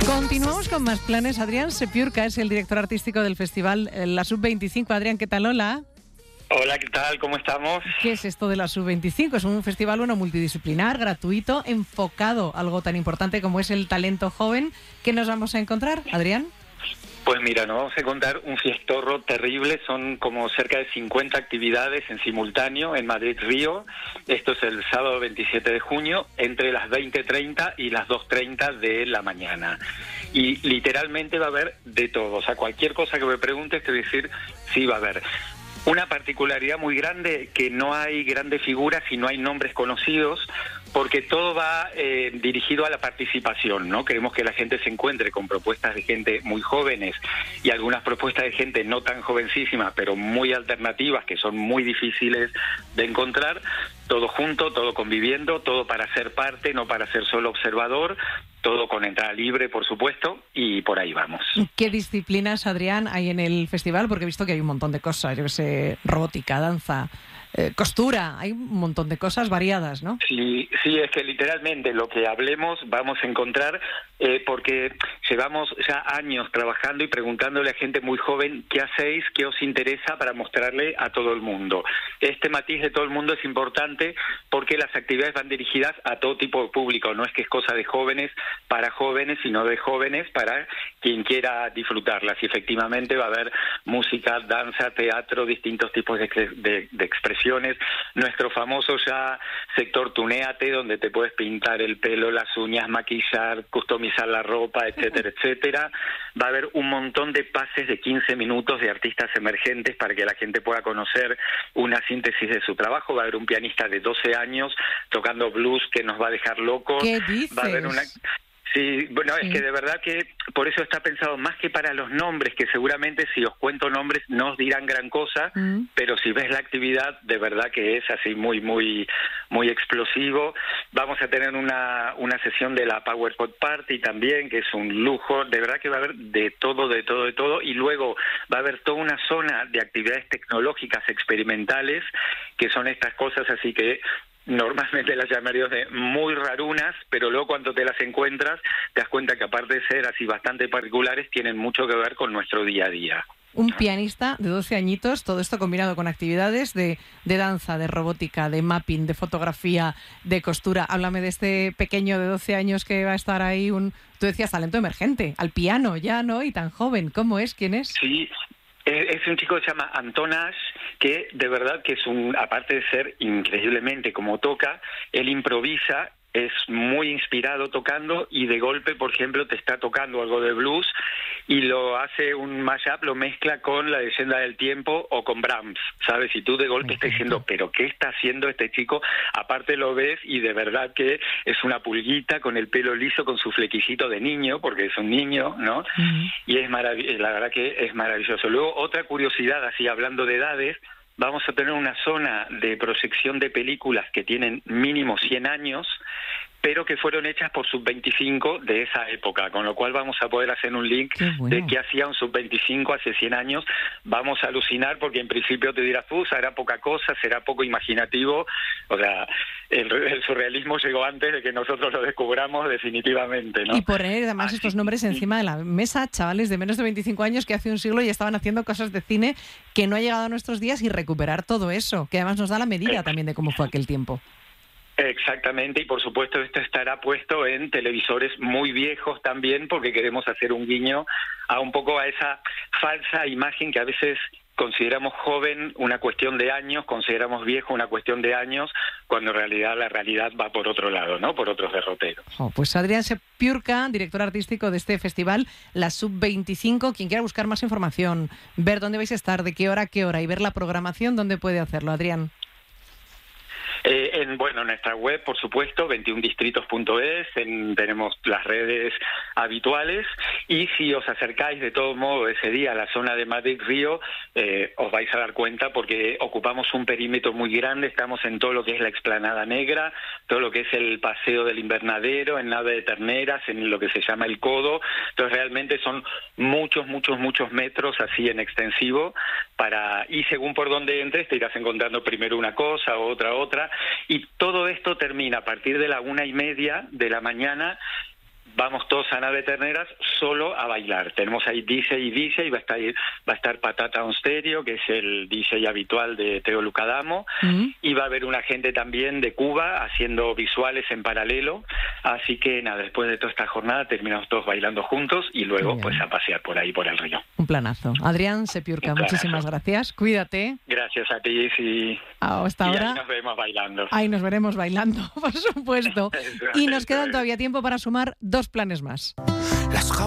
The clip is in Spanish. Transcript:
Continuamos con más planes. Adrián Sepiurka es el director artístico del festival La Sub-25. Adrián, ¿qué tal? Hola. Hola, ¿qué tal? ¿Cómo estamos? ¿Qué es esto de la Sub-25? Es un festival multidisciplinar, gratuito, enfocado a algo tan importante como es el talento joven. ¿Qué nos vamos a encontrar, Adrián? Pues mira, nos vamos a contar un fiestorro terrible. Son como cerca de 50 actividades en simultáneo en Madrid-Río. Esto es el sábado 27 de junio, entre las 20:30 y las 2:30 de la mañana. Y literalmente va a haber de todo. O sea, cualquier cosa que me preguntes te voy a decir, sí va a haber. Una particularidad muy grande, que no hay grandes figuras y no hay nombres conocidos, porque todo va dirigido a la participación, ¿no? Queremos que la gente se encuentre con propuestas de gente muy jóvenes y algunas propuestas de gente no tan jovencísima, pero muy alternativas, que son muy difíciles de encontrar, todo junto, todo conviviendo, todo para ser parte, no para ser solo observador, todo con entrada libre, por supuesto, y por ahí vamos. ¿Qué disciplinas, Adrián, hay en el festival? Porque he visto que hay un montón de cosas, yo que sé, robótica, danza, costura, hay un montón de cosas variadas, ¿no? Sí, es que literalmente lo que hablemos vamos a encontrar, porque llevamos ya años trabajando y preguntándole a gente muy joven qué hacéis, qué os interesa, para mostrarle a todo el mundo. Este matiz de todo el mundo es importante porque las actividades van dirigidas a todo tipo de público, no es que es cosa de jóvenes para jóvenes, sino de jóvenes para quien quiera disfrutarlas. Y efectivamente va a haber música, danza, teatro, distintos tipos de expresiones. Nuestro famoso ya sector Tunéate, donde te puedes pintar el pelo, las uñas, maquillar, customizar la ropa, etcétera, etcétera. Va a haber un montón de pases de 15 minutos de artistas emergentes para que la gente pueda conocer una síntesis de su trabajo. Va a haber un pianista de 12 años tocando blues que nos va a dejar locos. ¿Qué dices? Va a haber una... Sí, bueno, es que de verdad que por eso está pensado más que para los nombres, que seguramente si os cuento nombres no os dirán gran cosa, pero si ves la actividad, de verdad que es así muy, muy, muy explosivo. Vamos a tener una sesión de la PowerPoint Party también, que es un lujo. De verdad que va a haber de todo, de todo, de todo. Y luego va a haber toda una zona de actividades tecnológicas experimentales, que son estas cosas así que normalmente las llamaríamos de muy rarunas, pero luego cuando te las encuentras te das cuenta que aparte de ser así bastante particulares, tienen mucho que ver con nuestro día a día. Un pianista de 12 añitos, todo esto combinado con actividades de danza, de robótica, de mapping, de fotografía, de costura. Háblame de este pequeño de 12 años que va a estar ahí, tú decías talento emergente, al piano ya, ¿no? Y tan joven. ¿Cómo es? ¿Quién es? Sí. Es un chico que se llama Anton Ash, que de verdad que es aparte de ser increíblemente como toca, él improvisa, es muy inspirado tocando y de golpe, por ejemplo, te está tocando algo de blues y lo hace un mashup, lo mezcla con La leyenda del tiempo o con Brahms, ¿sabes? Y tú de golpe estás diciendo, ¿pero qué está haciendo este chico? Aparte lo ves y de verdad que es una pulguita con el pelo liso, con su flequillito de niño, porque es un niño, ¿no? Y es la verdad que es maravilloso. Luego, otra curiosidad, así hablando de edades, vamos a tener una zona de proyección de películas que tienen mínimo 100 años, pero que fueron hechas por Sub-25 de esa época, con lo cual vamos a poder hacer un link de qué hacía un Sub-25 hace 100 años. Vamos a alucinar porque en principio te dirás, será poca cosa, será poco imaginativo. O sea, el surrealismo llegó antes de que nosotros lo descubramos definitivamente, ¿no? Y poner además estos nombres encima de la mesa, chavales de menos de 25 años que hace un siglo ya estaban haciendo cosas de cine que no ha llegado a nuestros días, y recuperar todo eso, que además nos da la medida también de cómo fue aquel tiempo. Exactamente, y por supuesto esto estará puesto en televisores muy viejos también, porque queremos hacer un guiño a un poco a esa falsa imagen que a veces consideramos joven una cuestión de años, consideramos viejo una cuestión de años, cuando en realidad la realidad va por otro lado, ¿no? Por otros derroteros. Pues Adrián Sepiurka, director artístico de este festival, la Sub-25. Quien quiera buscar más información, ver dónde vais a estar, de qué hora a qué hora y ver la programación, ¿dónde puede hacerlo, Adrián? En nuestra web, por supuesto, 21distritos.es, tenemos las redes habituales, y si os acercáis de todo modo ese día a la zona de Madrid-Río, os vais a dar cuenta porque ocupamos un perímetro muy grande, estamos en todo lo que es la Explanada Negra, todo lo que es el Paseo del Invernadero, en Nave de Terneras, en lo que se llama el Codo. Entonces realmente son muchos metros así en extensivo, y según por donde entres te irás encontrando primero una cosa, otra, y todo esto termina a partir de la 1:30 de la mañana. vamos todos a Nave Terneras solo a bailar. Tenemos ahí DJ y va a estar Patata on Stereo, que es el DJ habitual de Teo Lucadamo, y va a haber una gente también de Cuba haciendo visuales en paralelo, así que nada, después de toda esta jornada terminamos todos bailando juntos y luego pues a pasear por ahí, por el río. Un planazo. Adrián Sepiurka, muchísimas gracias. Cuídate. Gracias a ti, y hasta ahora. Ahí nos vemos bailando. Ahí nos veremos bailando, por supuesto. Y nos quedan todavía tiempo para sumar 2 planes más.